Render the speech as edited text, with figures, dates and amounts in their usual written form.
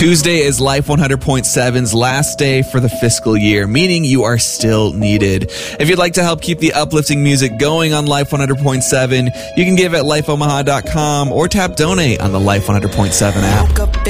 Tuesday is Life 100.7's last day for the fiscal year, meaning you are still needed. If you'd like to help keep the uplifting music going on Life 100.7, you can give at lifeomaha.com or tap donate on the Life 100.7 app.